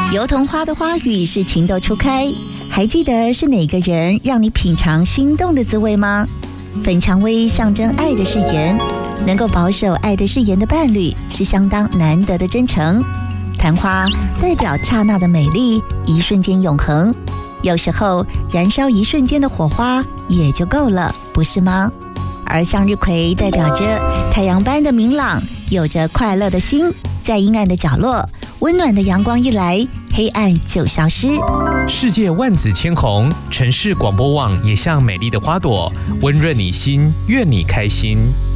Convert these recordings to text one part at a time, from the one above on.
油桐花的花语是情窦初开，还记得是哪个人让你品尝心动的滋味吗？粉蔷薇象征爱的誓言，能够保守爱的誓言的伴侣是相当难得的真诚。昙花代表刹那的美丽，一瞬间永恒。有时候燃烧一瞬间的火花也就够了，不是吗？而向日葵代表着太阳般的明朗，有着快乐的心，在阴暗的角落，温暖的阳光一来，黑暗就消失。 世界万紫千红，城市广播网也像美丽的花朵，温润你心，愿你开心。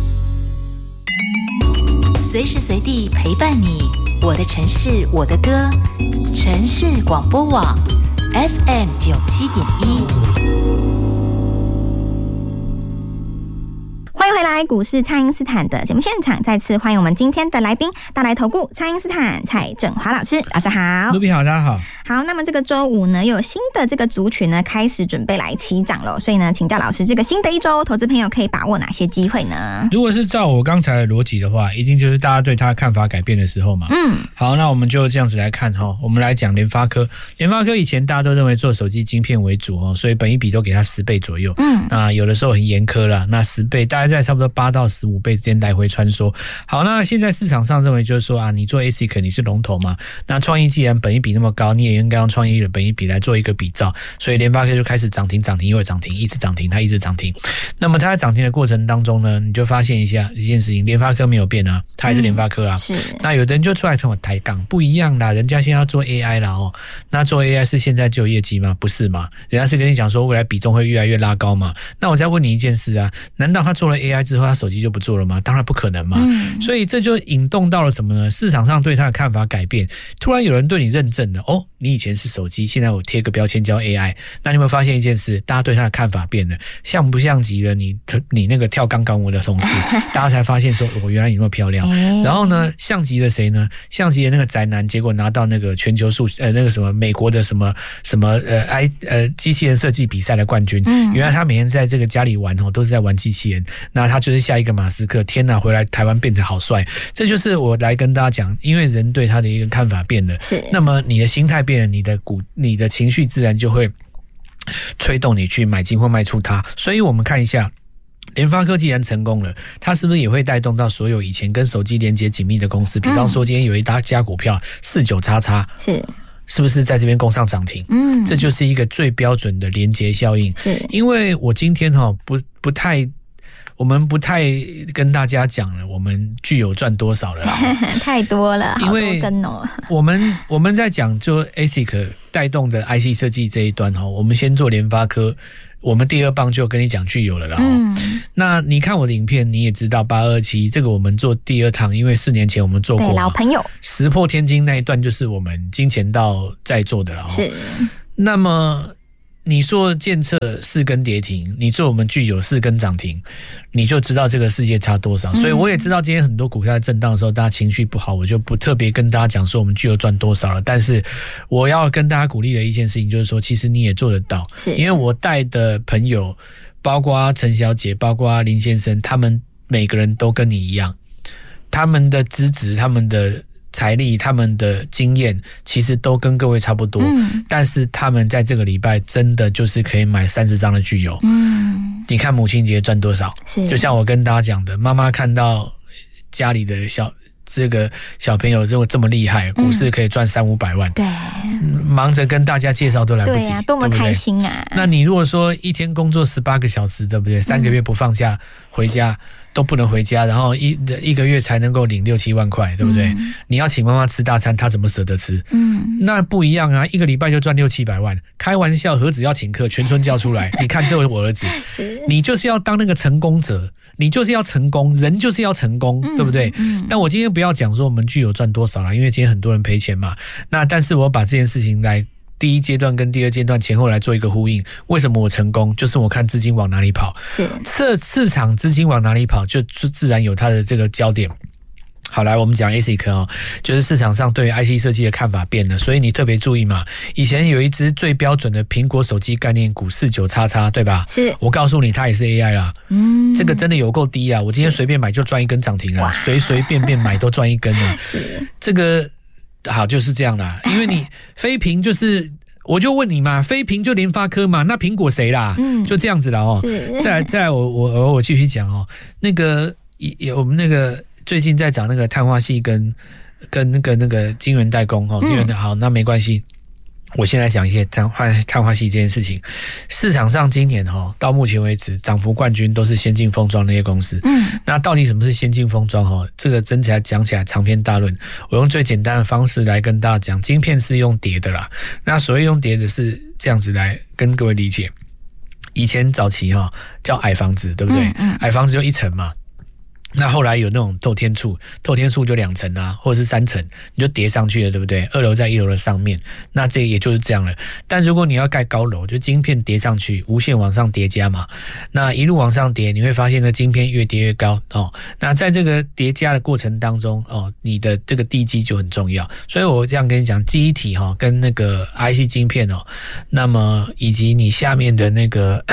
随时随地陪伴你，我的城市，我的歌，城市广播网 FM97.1。 欢迎回来，股市蔡因斯坦的节目现场，再次欢迎我们今天的来宾，大来投顾蔡因斯坦蔡正华老师，老师好。 卢比好，大家好。 好，那么这个周五呢，又有新的这个族群呢开始准备来起涨了，所以呢，请教老师，这个新的一周，投资朋友可以把握哪些机会呢？ 如果是照我刚才的逻辑的话，一定就是大家对他的看法改变的时候嘛。好，那我们就这样子来看哈，我们来讲联发科。联发科以前大家都认为做手机晶片为主哦，所以本益比都给它10倍左右。那有的时候很严苛啦，那10倍大概在差不多8到15倍之间来回穿梭。好，那现在市场上认为就是说啊，你做 ASIC 你是龙头嘛，那创意既然本益比那么高，你也应该用创意的本益比来做一个比照，所以联发科就开始涨停，又涨停，一直涨停，它一直涨停。那么它在涨停的过程当中呢，你就发现一件事情，联发科没有变啊，它还是联发科啊。是。那有的人就出来跟我抬杠，不一样啦，人家现在要做 AI 啦哦，那做 AI 是现在就有业绩吗？不是嘛？人家是跟你讲说未来比重会越来越拉高嘛。那我再问你一件事啊，难道他做了 AI 之后，他手机就不做了吗？当然不可能嘛。所以这就引动到了什么呢？市场上对他的看法改变，突然有人对你认证了哦，你以前是手机，现在我贴个标签叫 AI。那你有没有发现一件事？大家对他的看法变了，像不像极了你那个跳钢舞的同事，大家才发现说我原来你那么漂亮。然后呢，像极了谁呢？像极了那个宅男，结果拿到那个全球那个什么美国的什么机器人设计比赛的冠军。原来他每天在这个家里玩都是在玩机器人，那他就是下一个马斯克。天哪，回来台湾变得好帅。这就是我来跟大家讲，因为人对他的一个看法变了，是那么你的心态变了，你的情绪自然就会吹动你去买进或卖出它。所以我们看一下联发科既然成功了，它是不是也会带动到所有以前跟手机连接紧密的公司？比方说今天有一家股票49XX，是不是在这边攻上涨停？这就是一个最标准的连结效应。是因为我今天我们不太跟大家讲了，我们具有赚多少了啦太多了，好多根哦。 我们在讲就 ASIC 带动的 IC 设计这一端我们先做联发科，我们第二棒就跟你讲具有了啦。那你看我的影片，你也知道827这个我们做第二趟，因为4年前我们做过，对，老朋友石破天惊那一段就是我们金钱道在做的啦。是，那么你说建测4根跌停，你做我们具有4根涨停，你就知道这个世界差多少。所以我也知道今天很多股票在震荡的时候，大家情绪不好，我就不特别跟大家讲说我们具有赚多少了。但是我要跟大家鼓励的一件事情就是说，其实你也做得到，因为我带的朋友，包括陈小姐，包括林先生，他们每个人都跟你一样，他们的资质，他们的财力，他们的经验其实都跟各位差不多，但是他们在这个礼拜真的就是可以买30张的具有。你看母亲节赚多少？就像我跟大家讲的，妈妈看到家里的这个小朋友这么厉害，股市可以赚300-500万，对，忙着跟大家介绍都来不及，对啊，多么开心啊！那你如果说一天工作18个小时，对不对？3个月不放假回家都不能回家，然后一个月才能够领6-7万块，对不对？你要请妈妈吃大餐，她怎么舍得吃？那不一样啊，一个礼拜就赚600-700万，开玩笑，何止要请客，全村叫出来。你看，这位我儿子，你就是要当那个成功者，你就是要成功，人就是要成功，对不对？但我今天不要讲说我们具有赚多少啦，因为今天很多人赔钱嘛。那但是我把这件事情来第一阶段跟第二阶段前后来做一个呼应。为什么我成功？就是我看资金往哪里跑，市场资金往哪里跑，就自然有它的这个焦点。好，来我们讲 ASIC 就是市场上对于 IC 设计的看法变了，所以你特别注意嘛。以前有一只最标准的苹果手机概念股49XX，对吧？是，我告诉你，它也是 AI 啦。这个真的有够低啊！我今天随便买就赚1根涨停了，随便买都赚1根了。是，这个好，就是这样啦。因为你非屏就是，我就问你嘛，非屏就联发科嘛，那苹果谁啦？就这样子啦哦。再来，我继续讲哦。那个我们那个最近在讲那个碳化系跟那个晶圆代工哦，晶圆的好，那没关系。我现在讲一些碳化系这件事情，市场上今年到目前为止涨幅冠军都是先进封装那些公司。那到底什么是先进封装？这个真起来讲起来长篇大论，我用最简单的方式来跟大家讲，晶片是用叠的啦。那所谓用叠的是这样子来跟各位理解。以前早期叫矮房子，对不对？矮房子就一层嘛。那后来有那种透天厝就2层啊，或者是3层，你就叠上去了，对不对？2楼在1楼的上面，那这也就是这样了。但如果你要盖高楼，就晶片叠上去，无限往上叠加嘛。那一路往上叠，你会发现这晶片越叠越高哦。那在这个叠加的过程当中哦，你的这个地基就很重要。所以我这样跟你讲，记忆体跟那个 IC 晶片那么以及你下面的那个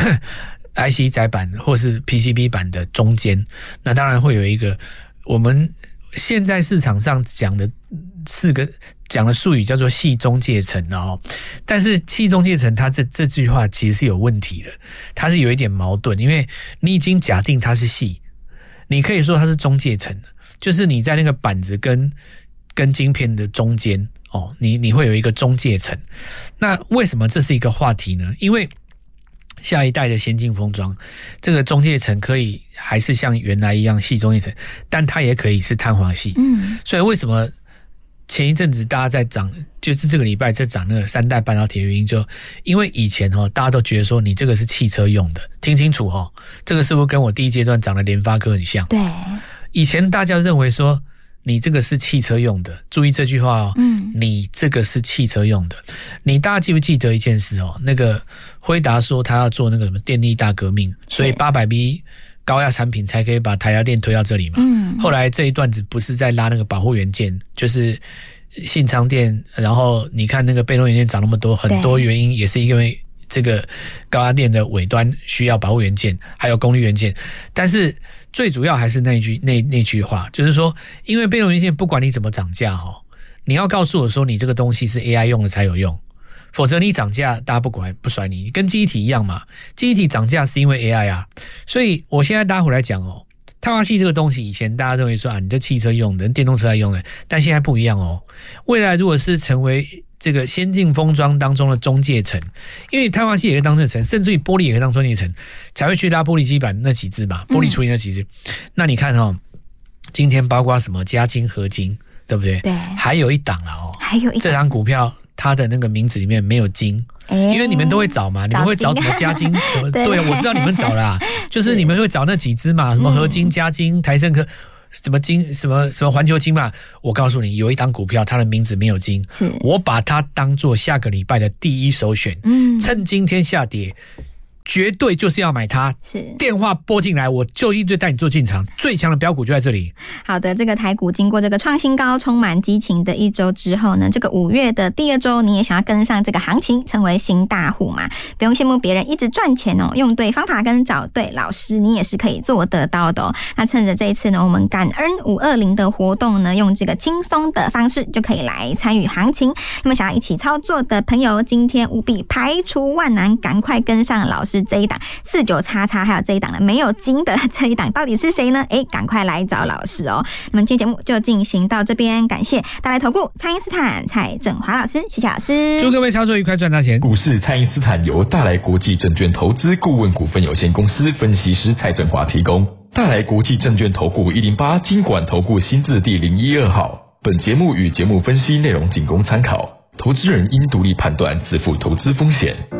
IC 载板或是 PCB 板的中间，那当然会有一个我们现在市场上讲的术语叫做矽中介层但是矽中介层它这句话其实是有问题的，它是有一点矛盾，因为你已经假定它是矽，你可以说它是中介层，就是你在那个板子跟晶片的中间你会有一个中介层。那为什么这是一个话题呢？因为下一代的先进封装，这个中介层可以还是像原来一样矽中介层，但它也可以是碳化矽。所以为什么前一阵子大家在涨，就是这个礼拜在涨那个3代半导体的原因，就因为以前大家都觉得说你这个是汽车用的，听清楚这个是不是跟我第一阶段涨的联发科很像？对，以前大家认为说你这个是汽车用的，注意这句话你这个是汽车用的。你大家记不记得一件事那个辉达说他要做那个什么电力大革命，所以 800V 高压产品才可以把台达电推到这里嘛。后来这一段子不是在拉那个保护元件，就是信昌电，然后你看那个被动元件涨那么多，很多原因也是因为这个高压电的尾端需要保护元件，还有功率元件，但是最主要还是那句话，就是说，因为被动元件不管你怎么涨价你要告诉我说你这个东西是 AI 用的才有用，否则你涨价大家不甩你，跟记忆体一样嘛。记忆体涨价是因为 AI 啊，所以我现在大家回来讲碳化矽这个东西，以前大家认为说你这汽车用的、电动车在用的，但现在不一样未来如果是成为这个先进封装当中的中介层，因为碳化矽也可以当中介层，甚至于玻璃也可以当中介层，才会去拉玻璃基板那几只嘛，玻璃处理那几只。那你看今天包括什么嘉晶、合晶，对不对？对，还有一档了还有一档这档股票它的那个名字里面没有晶。因为你们都会找嘛，你们会找什么嘉晶？对，我知道你们找啦，就是你们会找那几只嘛，什么合晶、嘉晶、台盛科。什么金什么环球金嘛，我告诉你，有一档股票它的名字没有金，我把它当作下个礼拜的第一首选，趁今天下跌绝对就是要买它，是电话拨进来我就一直带你做进场，最强的标股就在这里。 好的，这个台股经过这个创新高充满激情的一周之后呢，这个5月的第2周你也想要跟上这个行情成为新大户嘛？不用羡慕别人一直赚钱用对方法跟找对老师你也是可以做得到的那趁着这一次呢，我们感恩520的活动呢，用这个轻松的方式就可以来参与行情。那么想要一起操作的朋友，今天务必排除万难，赶快跟上老师这一档49XX，还有这一档的没有金的这一档到底是谁呢？赶快来找老师那么今天节目就进行到这边，感谢大来投顾蔡因斯坦蔡正华老师，谢谢老师， 祝各位操作愉快，赚大钱。 股市蔡因斯坦由大来国际证券投资顾问股份有限公司分析师蔡正华提供。大来国际证券投顾108金管投顾新字第012号。本节目与节目分析内容仅供参考，投资人应独立判断，自负投资风险。